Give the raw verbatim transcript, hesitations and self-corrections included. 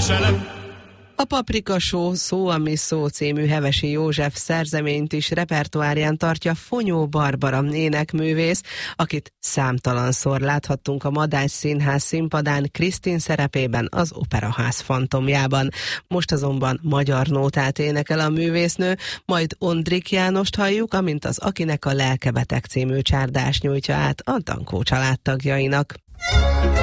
viselem. A Paprika Show Szó, ami szó című Hevesi József szerzeményt is repertoárján tartja Fonyó Barbara énekművész, akit számtalanszor láthattunk a Madách Színház színpadán Krisztin szerepében az Operaház fantomjában. Most azonban magyar nótát énekel a művésznő, majd Ondrik Jánost halljuk, amint az Akinek a lelke beteg című csárdást nyújtja át a Dankó családtagjainak.